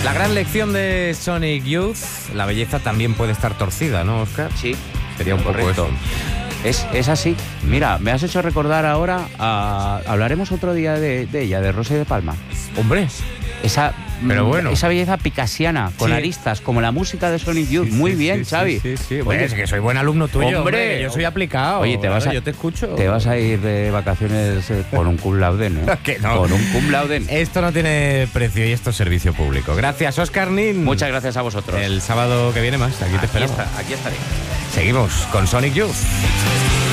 La gran lección de Sonic Youth, la belleza también puede estar torcida, ¿no, Óscar? Sí, Sería un poco correcto. eso. Es así. Mira, me has hecho recordar ahora, hablaremos otro día de ella, de Rosa y de Palma. Hombre, pero bueno. Esa belleza picasiana, con Sí. aristas, como la música de Sonic Youth. Muy bien, Xavi. Sí. Oye, Oye, es que soy buen alumno tuyo, hombre, hombre, yo soy aplicado. Oye, yo te escucho. Te vas a ir de vacaciones con un cum laude, ¿eh? Que no. Con un cum laude. Esto no tiene precio y esto es servicio público. Gracias, Óscar Nin. Muchas gracias a vosotros. El sábado que viene más, aquí te esperamos. Aquí estaré. Seguimos con Sonic Youth.